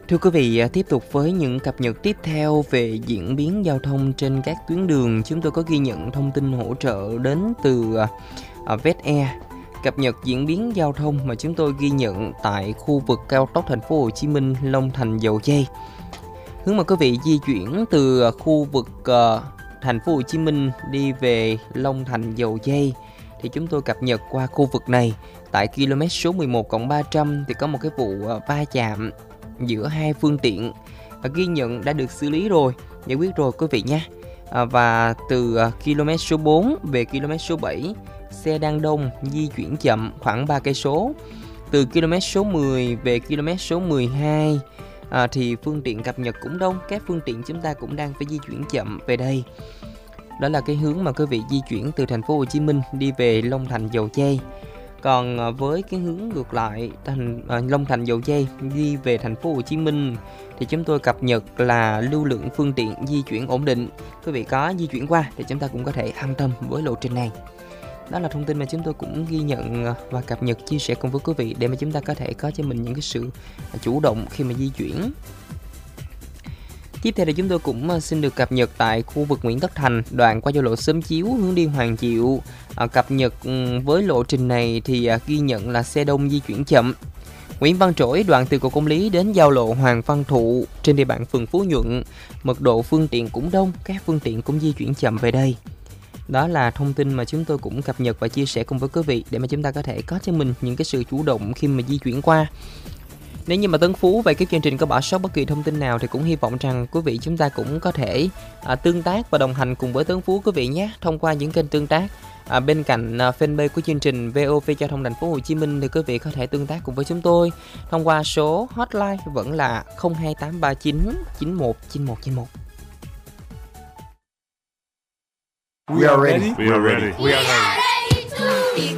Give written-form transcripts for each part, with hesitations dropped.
Thưa quý vị, tiếp tục với những cập nhật tiếp theo về diễn biến giao thông trên các tuyến đường, chúng tôi có ghi nhận thông tin hỗ trợ đến từ VetAir. Cập nhật diễn biến giao thông mà chúng tôi ghi nhận tại khu vực cao tốc thành phố Hồ Chí Minh Long Thành Dầu Giây. Hướng mà quý vị di chuyển từ khu vực thành phố Hồ Chí Minh đi về Long Thành Dầu Giây thì chúng tôi cập nhật qua khu vực này. Tại km số 11+300 thì có một cái vụ va chạm giữa hai phương tiện, ghi nhận đã được xử lý rồi, giải quyết rồi quý vị nha. Và từ km số 4 về km số 7, xe đang đông di chuyển chậm khoảng 3 cây số. Từ km số 10 về km số 12 thì phương tiện cập nhật cũng đông, các phương tiện chúng ta cũng đang phải di chuyển chậm về đây. Đó là cái hướng mà quý vị di chuyển từ thành phố Hồ Chí Minh đi về Long Thành Dầu Giây. Còn với cái hướng ngược lại Long Thành Dầu Giây đi về thành phố Hồ Chí Minh thì chúng tôi cập nhật là lưu lượng phương tiện di chuyển ổn định. Quý vị có di chuyển qua thì chúng ta cũng có thể an tâm với lộ trình này. Đó là thông tin mà chúng tôi cũng ghi nhận và cập nhật chia sẻ cùng với quý vị để mà chúng ta có thể có cho mình những cái sự chủ động khi mà di chuyển. Tiếp theo thì chúng tôi cũng xin được cập nhật tại khu vực Nguyễn Tất Thành, đoạn qua giao lộ Xóm Chiếu hướng đi Hoàng Diệu. Cập nhật với lộ trình này thì ghi nhận là xe đông di chuyển chậm. Nguyễn Văn Trỗi đoạn từ cầu Công Lý đến giao lộ Hoàng Văn Thụ trên địa bàn phường Phú Nhuận, mật độ phương tiện cũng đông, các phương tiện cũng di chuyển chậm về đây. Đó là thông tin mà chúng tôi cũng cập nhật và chia sẻ cùng với quý vị để mà chúng ta có thể có cho mình những cái sự chủ động khi mà di chuyển qua. Nếu như mà Tấn Phú về cái chương trình có bỏ sót bất kỳ thông tin nào thì cũng hy vọng rằng quý vị chúng ta cũng có thể tương tác và đồng hành cùng với Tấn Phú quý vị nhé, thông qua những kênh tương tác. Bên cạnh fanpage của chương trình VOV Giao thông thành phố Hồ Chí Minh thì quý vị có thể tương tác cùng với chúng tôi thông qua số hotline vẫn là 02839 919191. We are ready. We are ready. We are ready.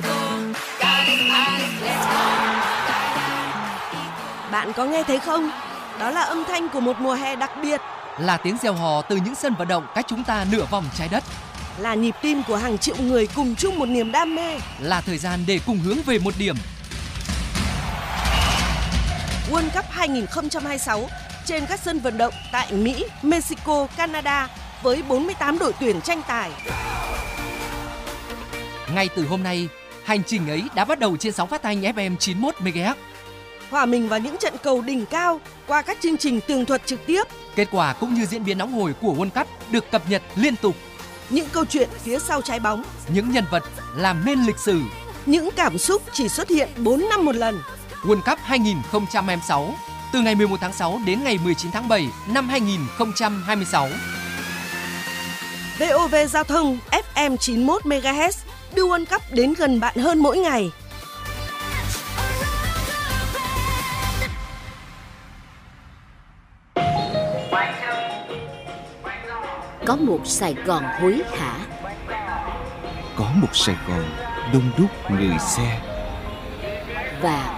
Bạn có nghe thấy không? Đó là âm thanh của một mùa hè đặc biệt. Là tiếng reo hò từ những sân vận động cách chúng ta nửa vòng trái đất. Là nhịp tim của hàng triệu người cùng chung một niềm đam mê. Là thời gian để cùng hướng về một điểm. World Cup 2026 trên các sân vận động tại Mỹ, Mexico, Canada với 48 đội tuyển tranh tài. Ngay từ hôm nay, hành trình ấy đã bắt đầu trên sóng phát thanh FM 91 MHz. Hòa mình vào những trận cầu đỉnh cao qua các chương trình tường thuật trực tiếp. Kết quả cũng như diễn biến nóng hổi của World Cup được cập nhật liên tục. Những câu chuyện phía sau trái bóng, những nhân vật làm nên lịch sử, những cảm xúc chỉ xuất hiện 4 năm một lần. World Cup 2026 từ ngày 11 tháng 6 đến ngày 19 tháng 7 năm 2026. VOV Giao thông FM 91 MHz đưa World Cup đến gần bạn hơn mỗi ngày. Có một Sài Gòn hối hả, có một Sài Gòn đông đúc người xe, và